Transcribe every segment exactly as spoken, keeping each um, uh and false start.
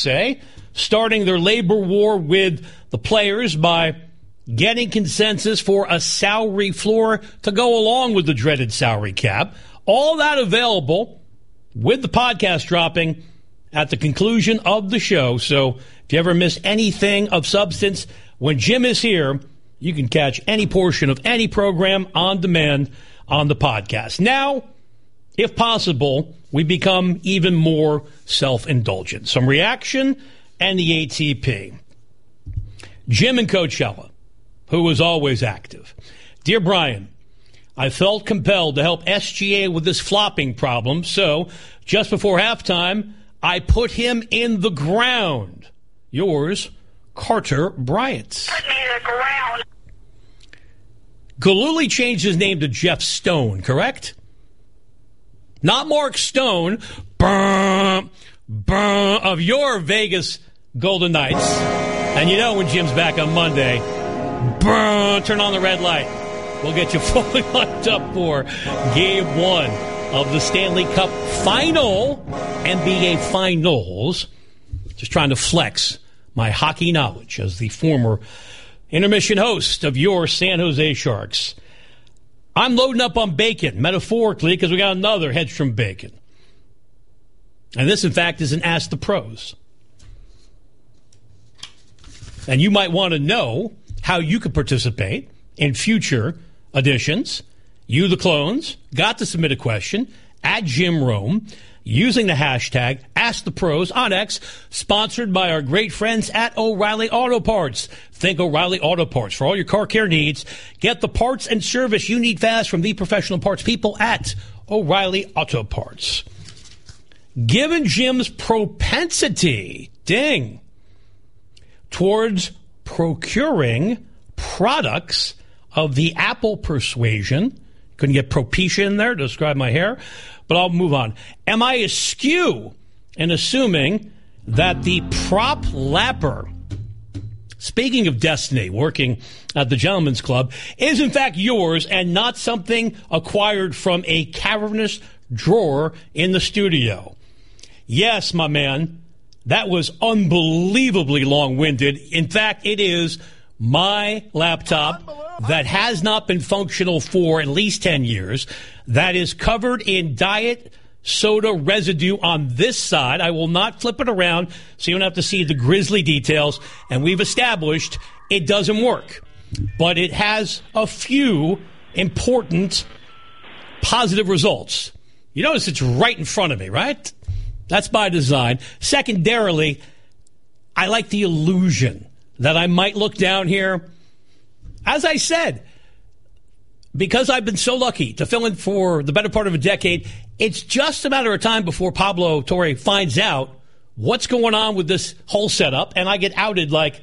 say, starting their labor war with the players by getting consensus for a salary floor to go along with the dreaded salary cap. All that available with the podcast dropping at the conclusion of the show. So if you ever miss anything of substance, when Jim is here, you can catch any portion of any program on demand on the podcast. Now, if possible, we become even more self-indulgent. Some reaction and the A T P. Jim in Coachella, who was always active. Dear Brian, I felt compelled to help S G A with this flopping problem, so just before halftime, I put him in the ground. Yours, Carter Bryant. Put me in the ground. Galuli changed his name to Jeff Stone, correct? Not Mark Stone, burr, burr, of your Vegas Golden Knights. And you know when Jim's back on Monday, burr, turn on the red light. We'll get you fully lined up for game one of the Stanley Cup Final, N B A Finals. Just trying to flex my hockey knowledge as the former intermission host of your San Jose Sharks. I'm loading up on bacon, metaphorically, because we got another Hedstrom bacon. And this, in fact, is an Ask the Pros. And you might want to know how you could participate in future editions. You, the clones, got to submit a question at Jim Rome using the hashtag AskThePros on X, sponsored by our great friends at O'Reilly Auto Parts. Think O'Reilly Auto Parts for all your car care needs. Get the parts and service you need fast from the professional parts people at O'Reilly Auto Parts. Given Jim's propensity, ding, towards procuring products of the Apple persuasion, couldn't get Propecia in there to describe my hair, but I'll move on. Am I askew in assuming that the prop lapper, speaking of destiny, working at the Gentleman's Club, is in fact yours and not something acquired from a cavernous drawer in the studio? Yes, my man, that was unbelievably long-winded. In fact, it is my laptop that has not been functional for at least ten years, that is covered in diet soda residue on this side. I will not flip it around so you don't have to see the grisly details. And we've established it doesn't work. But it has a few important positive results. You notice it's right in front of me, right? That's by design. Secondarily, I like the illusion that I might look down here. As I said, because I've been so lucky to fill in for the better part of a decade, it's just a matter of time before Pablo Torre finds out what's going on with this whole setup, and I get outed like,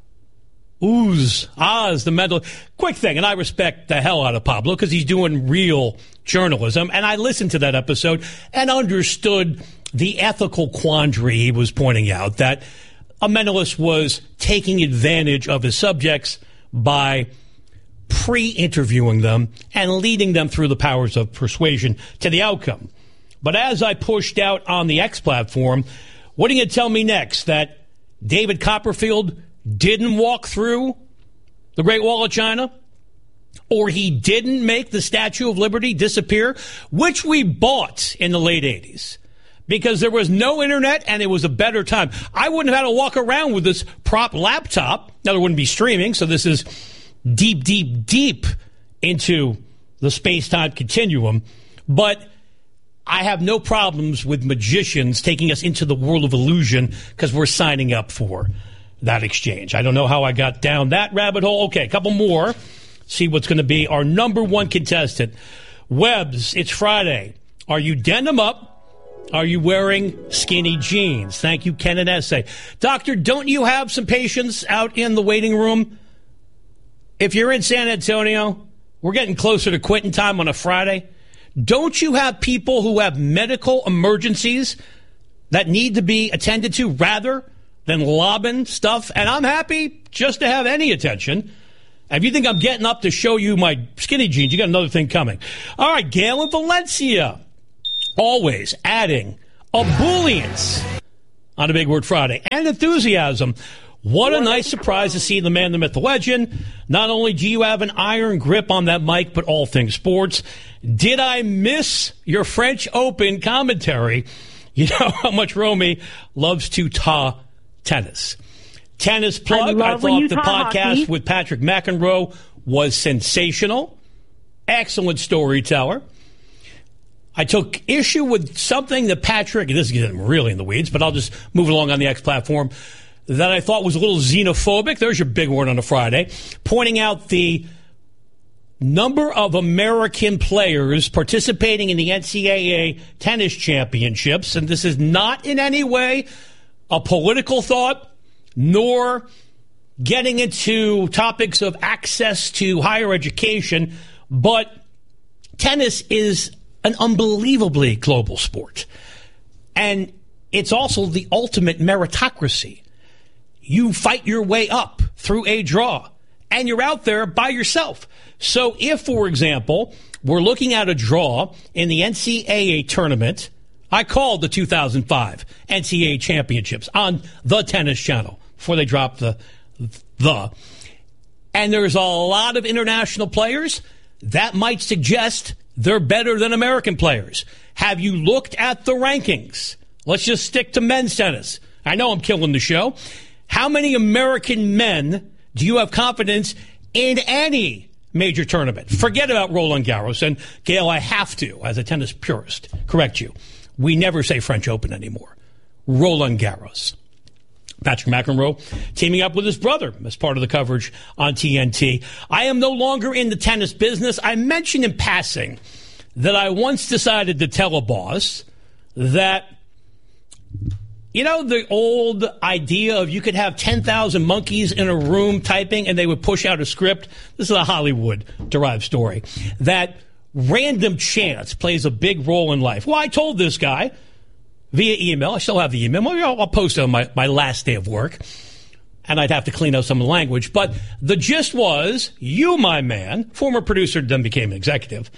oohs, ahs, the mental. Quick thing, and I respect the hell out of Pablo because he's doing real journalism, and I listened to that episode and understood the ethical quandary he was pointing out, that a mentalist was taking advantage of his subjects by pre-interviewing them and leading them through the powers of persuasion to the outcome. But as I pushed out on the X platform, what are you going to tell me next? That David Copperfield didn't walk through the Great Wall of China? Or he didn't make the Statue of Liberty disappear, which we bought in the late eighties? Because there was no internet and it was a better time. I wouldn't have had to walk around with this prop laptop. Now, there wouldn't be streaming, so this is deep, deep, deep into the space-time continuum. But I have no problems with magicians taking us into the world of illusion because we're signing up for that exchange. I don't know how I got down that rabbit hole. Okay, a couple more. See what's going to be our number one contestant. Webbs, it's Friday. Are you denim up? Are you wearing skinny jeans? Thank you, Ken and Essay. Doctor, don't you have some patients out in the waiting room? If you're in San Antonio, we're getting closer to quitting time on a Friday. Don't you have people who have medical emergencies that need to be attended to rather than lobbing stuff? And I'm happy just to have any attention. If you think I'm getting up to show you my skinny jeans, you got another thing coming. All right, Gail in Valencia. Always adding ebullience on a Big Word Friday. And enthusiasm. What a nice surprise to see the man, the myth, the legend. Not only do you have an iron grip on that mic, but all things sports. Did I miss your French Open commentary? You know how much Romy loves to ta tennis. Tennis plug. I, I thought the podcast hockey. with Patrick McEnroe was sensational. Excellent storyteller. I took issue with something that Patrick, this is getting really in the weeds, but I'll just move along on the X platform, that I thought was a little xenophobic. There's your big word on a Friday. Pointing out the number of American players participating in the N C double A tennis championships. And this is not in any way a political thought, nor getting into topics of access to higher education. But tennis is an unbelievably global sport. And it's also the ultimate meritocracy. You fight your way up through a draw, and you're out there by yourself. So if, for example, we're looking at a draw in the N C double A tournament, I called the two thousand five N C double A championships on the Tennis Channel before they dropped the the. And there's a lot of international players. That might suggest they're better than American players. Have you looked at the rankings? Let's just stick to men's tennis. I know I'm killing the show. How many American men do you have confidence in any major tournament? Forget about Roland Garros. And, Gail, I have to, as a tennis purist, correct you. We never say French Open anymore. Roland Garros. Patrick McEnroe teaming up with his brother as part of the coverage on T N T. I am no longer in the tennis business. I mentioned in passing that I once decided to tell a boss that, you know, the old idea of you could have ten thousand monkeys in a room typing and they would push out a script. This is a Hollywood-derived story. That random chance plays a big role in life. Well, I told this guy via email. I still have the email. I'll post it on my, my last day of work. And I'd have to clean out some of the language. But the gist was, you, my man, former producer, then became an executive,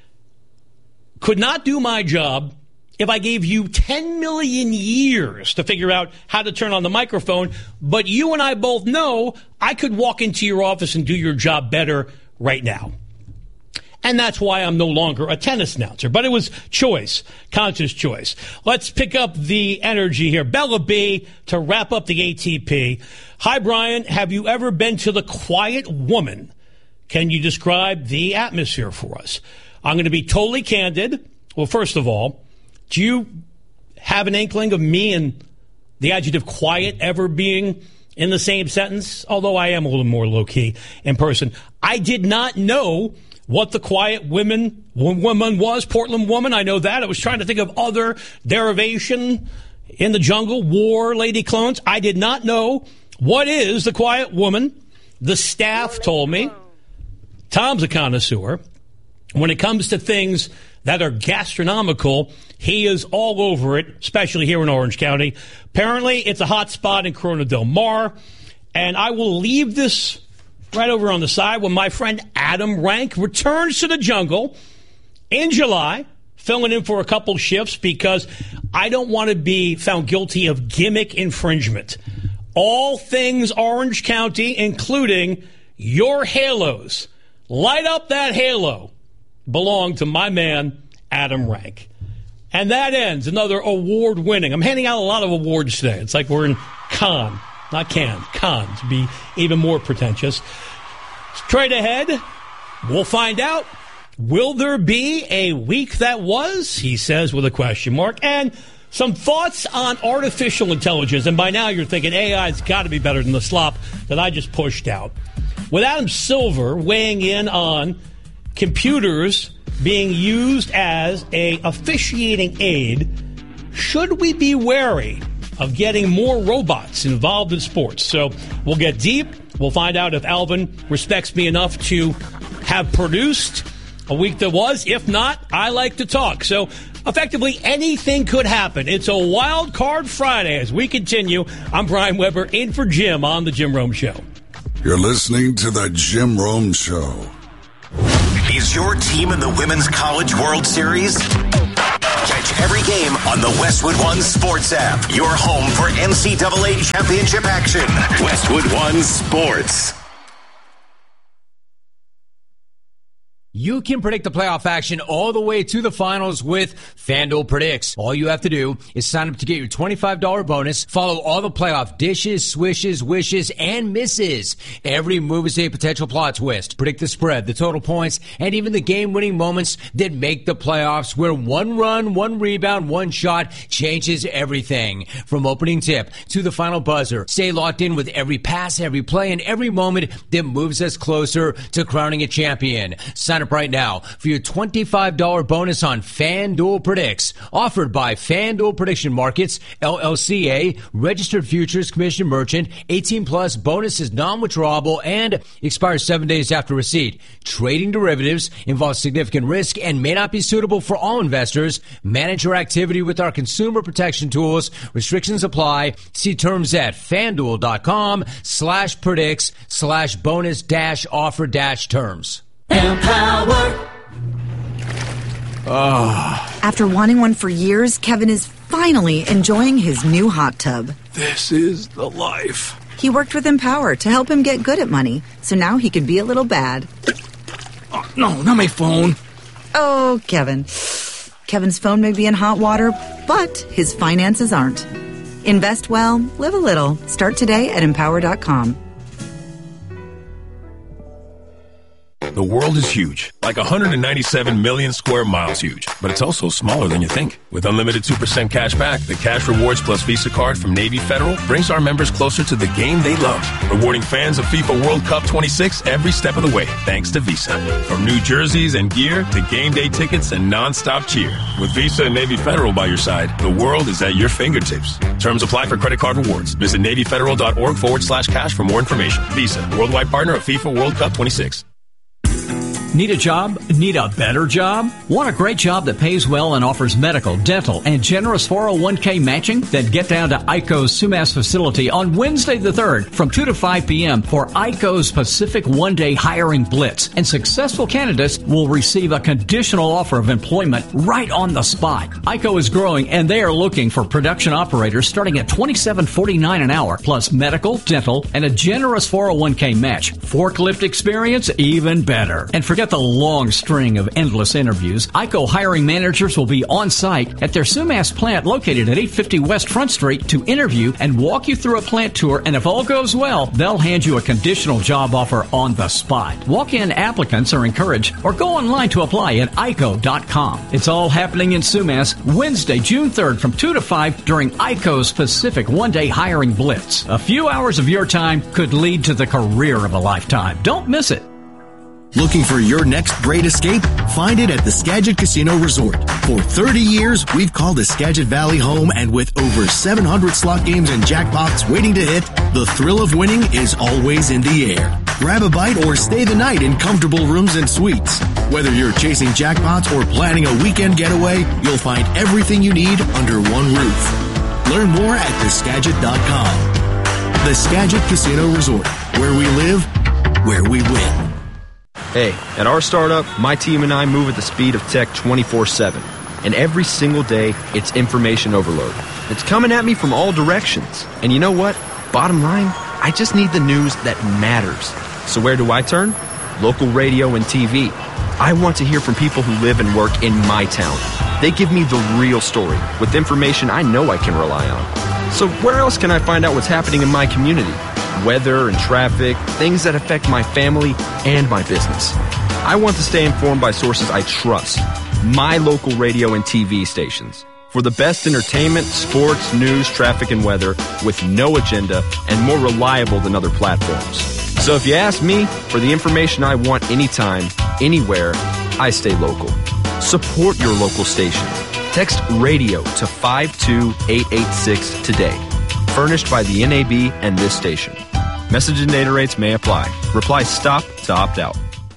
could not do my job if I gave you ten million years to figure out how to turn on the microphone. But you and I both know I could walk into your office and do your job better right now. And that's why I'm no longer a tennis announcer. But it was choice, conscious choice. Let's pick up the energy here. Bella B to wrap up the A T P. Hi, Brian. Have you ever been to the Quiet Woman? Can you describe the atmosphere for us? I'm going to be totally candid. Well, first of all, do you have an inkling of me and the adjective quiet ever being in the same sentence? Although I am a little more low-key in person. I did not know what the Quiet Women woman was, Portland Woman. I know that. I was trying to think of other derivation in the jungle, war, lady clones. I did not know what is the Quiet Woman. The staff told me. Tom's a connoisseur. When it comes to things that are gastronomical, he is all over it, especially here in Orange County. Apparently, it's a hot spot in Corona Del Mar. And I will leave this right over on the side when my friend Adam Rank returns to the jungle in July, filling in for a couple shifts because I don't want to be found guilty of gimmick infringement. All things Orange County, including your halos. Light up that halo. Belong to my man, Adam Rank. And that ends another award winning. I'm handing out a lot of awards today. It's like we're in Cannes. Not Cannes, Cannes, to be even more pretentious. Straight ahead, we'll find out. Will there be a week that was? He says with a question mark. And some thoughts on artificial intelligence. And by now you're thinking A I's got to be better than the slop that I just pushed out. With Adam Silver weighing in on computers being used as a officiating aid, should we be wary of getting more robots involved in sports? So we'll get deep. We'll find out if Alvin respects me enough to have produced a week that was. If not, I like to talk. So effectively, anything could happen. It's a wild card Friday as we continue. I'm Brian Weber, in for Jim on The Jim Rome Show. You're listening to The Jim Rome Show. Is your team in the Women's College World Series? Catch every game on the Westwood One Sports app. Your home for N C double A championship action. Westwood One Sports. You can predict the playoff action all the way to the finals with FanDuel Predicts. All you have to do is sign up to get your twenty-five dollars bonus. Follow all the playoff dishes, swishes, wishes, and misses. Every move is a potential plot twist. Predict the spread, the total points, and even the game-winning moments that make the playoffs, where one run, one rebound, one shot changes everything. From opening tip to the final buzzer, stay locked in with every pass, every play, and every moment that moves us closer to crowning a champion. Sign up right now for your twenty-five dollars bonus on FanDuel Predicts, offered by FanDuel Prediction Markets, L L C A, registered futures commission merchant. eighteen plus, bonus is non-withdrawable and expires seven days after receipt. Trading derivatives involves significant risk and may not be suitable for all investors. Manage your activity with our consumer protection tools. Restrictions apply. See terms at FanDuel.com slash predicts slash bonus dash offer dash terms. Empower. Oh. After wanting one for years, Kevin is finally enjoying his new hot tub. This is the life. He worked with Empower to help him get good at money, so now he can be a little bad. Oh, no, not my phone. Oh, Kevin. Kevin's phone may be in hot water, but his finances aren't. Invest well, live a little. Start today at empower dot com. The world is huge, like one hundred ninety-seven million square miles huge, but it's also smaller than you think. With unlimited two percent cash back, the Cash Rewards Plus Visa card from Navy Federal brings our members closer to the game they love, rewarding fans of FIFA World Cup twenty-six every step of the way, thanks to Visa. From new jerseys and gear to game day tickets and non-stop cheer. With Visa and Navy Federal by your side, the world is at your fingertips. Terms apply for credit card rewards. Visit NavyFederal.org forward slash cash for more information. Visa, worldwide partner of FIFA World Cup twenty-six. Need a job? Need a better job? Want a great job that pays well and offers medical, dental, and generous four oh one k matching? Then get down to I C O's Sumas facility on Wednesday the third from two to five p.m. for I C O's Pacific One-Day Hiring Blitz. And successful candidates will receive a conditional offer of employment right on the spot. I C O is growing, and they are looking for production operators starting at twenty-seven forty-nine an hour, plus medical, dental, and a generous four oh one k match. Forklift experience? Even better. And forget the long string of endless interviews. I C O hiring managers will be on site at their Sumas plant located at eight fifty West Front Street to interview and walk you through a plant tour, and if all goes well, they'll hand you a conditional job offer on the spot. Walk-in applicants are encouraged, or go online to apply at I C O dot com. It's all happening in Sumas Wednesday, June third from two to five during I C O's Pacific One-Day Hiring Blitz. A few hours of your time could lead to the career of a lifetime. Don't miss it. Looking for your next great escape? Find it at the Skagit Casino Resort. For thirty years, we've called the Skagit Valley home, and with over seven hundred slot games and jackpots waiting to hit, the thrill of winning is always in the air. Grab a bite or stay the night in comfortable rooms and suites. Whether you're chasing jackpots or planning a weekend getaway, you'll find everything you need under one roof. Learn more at the skagit dot com. The Skagit Casino Resort, where we live, where we win. Hey, at our startup, my team and I move at the speed of tech twenty-four seven. And every single day, it's information overload. It's coming at me from all directions. And you know what? Bottom line, I just need the news that matters. So where do I turn? Local radio and T V. I want to hear from people who live and work in my town. They give me the real story with information I know I can rely on. So where else can I find out what's happening in my community? Weather and traffic, things that affect my family and my business. I want to stay informed by sources I trust. My local radio and T V stations. For the best entertainment, sports, news, traffic, and weather with no agenda and more reliable than other platforms. So if you ask me for the information I want anytime, anywhere, I stay local. Support your local stations. Text radio to five two eight eight six today. Furnished by the N A B and this station. Message and data rates may apply. Reply STOP to opt out.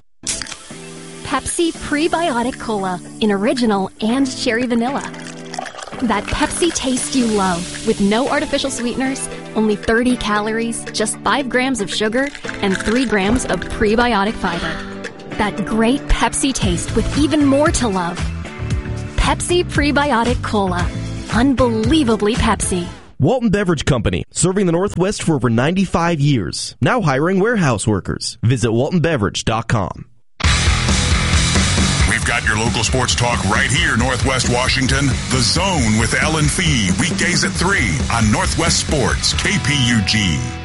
Pepsi Prebiotic Cola in original and cherry vanilla. That Pepsi taste you love with no artificial sweeteners, only thirty calories, just five grams of sugar, and three grams of prebiotic fiber. That great Pepsi taste with even more to love. Pepsi Prebiotic Cola. Unbelievably Pepsi. Walton Beverage Company, serving the Northwest for over ninety-five years. Now hiring warehouse workers. Visit walton beverage dot com. We've got your local sports talk right here, Northwest Washington. The Zone with Ellen Fee, weekdays at three on Northwest Sports, K P U G.